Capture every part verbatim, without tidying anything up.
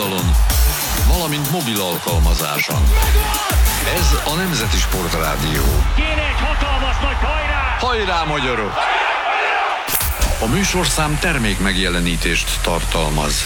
oldalon, valamint mobil alkalmazáson. Ez a Nemzeti Sportrádió. Kéne egy hatalmas nagy hajrá! Hajrá, magyarok! A műsorszám termék megjelenítést tartalmaz.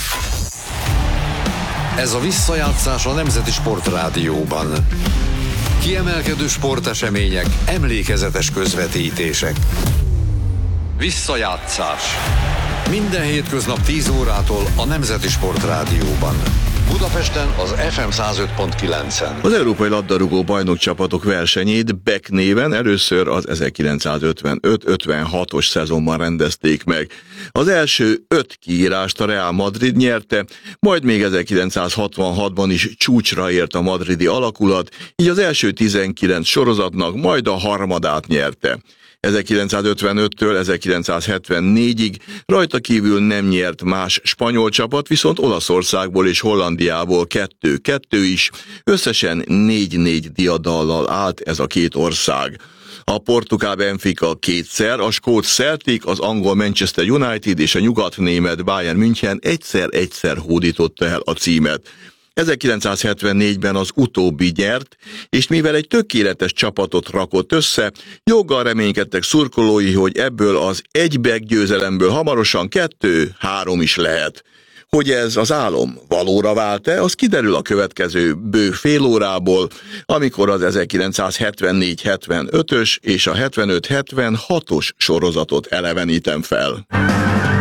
Ez a visszajátszás a Nemzeti Sportrádióban. Kiemelkedő sportesemények, emlékezetes közvetítések. Visszajátszás. Minden hétköznap tíz órától a Nemzeti Sportrádióban. Budapesten az ef em száz öt pont kilencen. Az Európai Labdarúgó Bajnokcsapatok versenyét bé e ká néven először az ezerkilencszázötvenöt ötvenhatos szezonban rendezték meg. Az első öt kiírást a Real Madrid nyerte, majd még ezerkilencszázhatvanhatban is csúcsra ért a madridi alakulat, így az első tizenkilenc sorozatnak majd a harmadát nyerte. ezerkilencszázötvenöttől ezerkilencszázhetvennégyig rajta kívül nem nyert más spanyol csapat, viszont Olaszországból és Hollandiából kettő-kettő is, összesen négy-négy diadallal állt ez a két ország. A portugál Benfica kétszer, a skót Celtic, az angol Manchester United és a nyugatnémet Bayern München egyszer-egyszer hódította el a címet. ezerkilencszázhetvennégyben az utóbbi nyert, és mivel egy tökéletes csapatot rakott össze, joggal reménykedtek szurkolói, hogy ebből az egy győzelemből hamarosan kettő-három is lehet. Hogy ez az álom valóra vált-e, az kiderül a következő bő fél órából, amikor az ezerkilencszázhetvennégy hetvenötös és a hetvenöt hetvenhatos sorozatot elevenítem fel.